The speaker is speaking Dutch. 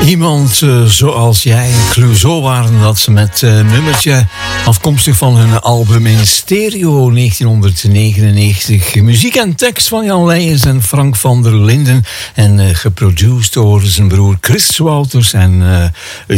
Iemand zoals jij, Clouseau waren dat ze met nummertje afkomstig van hun album in stereo 1999. Muziek en tekst van Jan Leijers en Frank van der Linden en geproduceerd door zijn broer Chris Wouters en